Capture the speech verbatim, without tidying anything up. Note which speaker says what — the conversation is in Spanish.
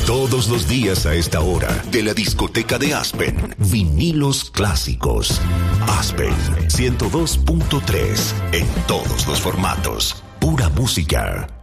Speaker 1: Todos los días a esta hora, de la discoteca de Aspen, vinilos clásicos. Aspen ciento dos punto tres, en todos los formatos. Pura música.